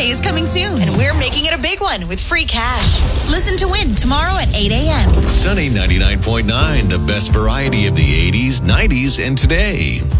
is coming soon, and we're making it a big one with free cash. Listen to Win tomorrow at 8 a.m. Sunny 99.9, the best variety of the 80s, 90s, and today.